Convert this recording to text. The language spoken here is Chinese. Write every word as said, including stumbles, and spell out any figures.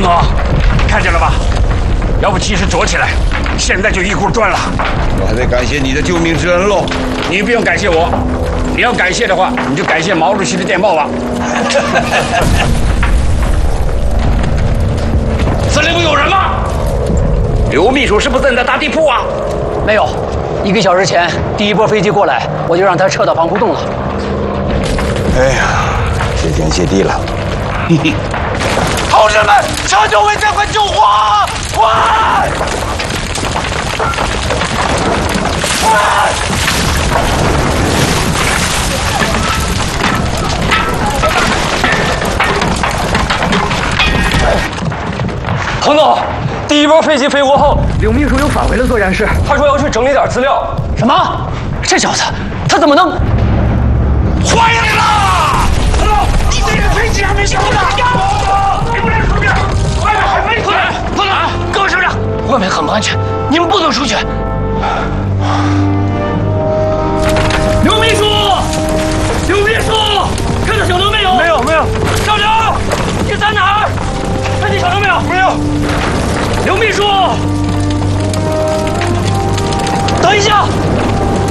彭总，看见了吧？要不及时躲起来，现在就一锅端了。 我还得感谢你的救命之恩喽。 你不用感谢我，你要感谢的话，你就感谢毛主席的电报吧。司令部有人吗？刘秘书是不是正在打地铺啊？ 没有，一个小时前第一波飞机过来，我就让他撤到防空洞了。 哎呀，谢天谢地了。 同志们，求救卫战，快救火！快！快！ 彭总，第一波飞机飞过后，刘秘书又返回了作战室。他说要去整理点资料。什么？这小子，他怎么能？ 欢迎你啦！彭总，你这个飞机还没上呢。你不能出去，外面很危险。彭总，各位省长，外面很不安全，你们不能出去。刘秘书，刘秘书，看到小刘没有？没有，没有。小刘，你在哪儿？看见小刘没有？没有。刘秘书，等一下。